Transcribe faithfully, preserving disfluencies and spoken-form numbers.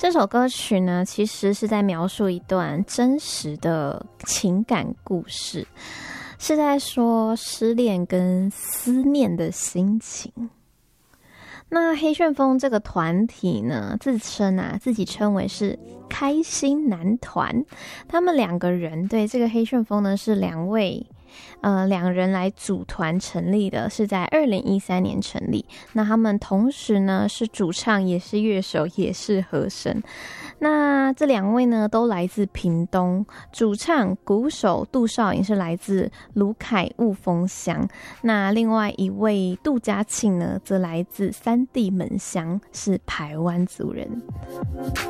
这首歌曲呢，其实是在描述一段真实的情感故事，是在说失恋跟思念的心情。那黑旋风这个团体呢，自称啊，自己称为是开心男团。他们两个人，对，这个黑旋风呢是两位呃，两人来组团成立的，是在二零一三年成立。那他们同时呢是主唱，也是乐手，也是和声。那这两位呢都来自屏东，主唱鼓手杜少颖是来自鲁凯雾峰乡，那另外一位杜嘉庆呢则来自三地门乡，是排湾族人。